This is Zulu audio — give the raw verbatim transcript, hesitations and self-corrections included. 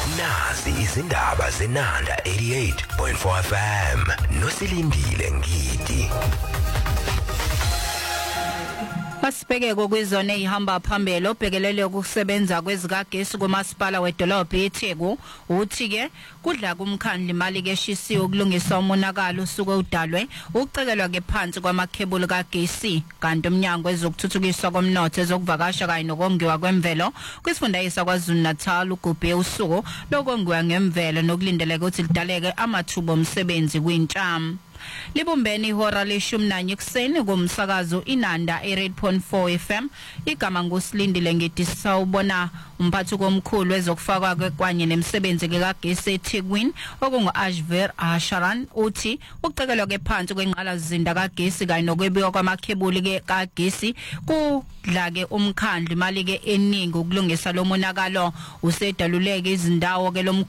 Nazi izindaba zenanda eighty-eight point four F M nosilindile ngidi. Masibheke kwizona ehamba phambili obhekelele ukusebenza kwezikagesi kumasipala wedolobha eTheku uthi ke kudla kumkhandla imali ke shisiwe ukulungisa umonakalo usuke udalwe ukucekelwa ke phansi kwamakhebuli kagesi kanti umnyango ezokuthuthukiswa komnotho ezokuvakasha kanye nokongiwa kwemvelo kwisifundazwe kwaZulu Natal ugubhe usuku lokongiwa ngemvelo nokulindeleka ukuthi lidaleke amathuba omsebenzi kwintsha. Libumbeni ihora leshumi nanye ekuseni kumsakazo inanda eighty-eight point four F M igama ngusilindile ngidisa ubona umphathi komkhulu ezokufakwa kwanye nemisebenzi ke kagesi eThekwini okungu Ashver Asharan uthi ukucekelwa ke phansi kwenqala zinda kagesi kanye nokwebiwa kwamakhebuli ke kagesi kudla ke umkhandla imali ke eningi ukulungisa lo monakalo usedaluleke izindawo ke lo